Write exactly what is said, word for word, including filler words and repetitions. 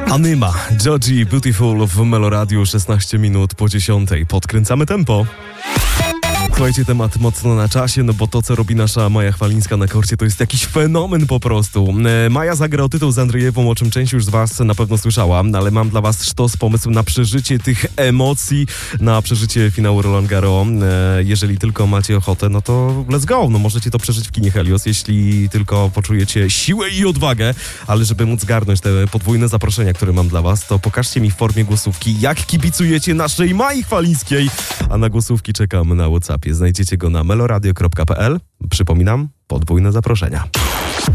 Anyma, Joji, Beautiful w Meloradiu, szesnaście minut po dziesiątej. Podkręcamy tempo. Słuchajcie, temat mocno na czasie, no bo to, co robi nasza Maja Chwalińska na korcie, to jest jakiś fenomen po prostu. E, Maja zagra o tytuł z Andrzejewą, o czym część już z was na pewno słyszała, ale mam dla was sztos pomysł na przeżycie tych emocji, na przeżycie finału Roland Garros. E, jeżeli tylko macie ochotę, no to let's go, no możecie to przeżyć w kinie Helios, jeśli tylko poczujecie siłę i odwagę, ale żeby móc zgarnąć te podwójne zaproszenia, które mam dla was, to pokażcie mi w formie głosówki, jak kibicujecie naszej Mai Chwalińskiej, a na głosówki czekam na WhatsAppie. Znajdziecie go na meloradio kropka p l. Przypominam, podwójne zaproszenia.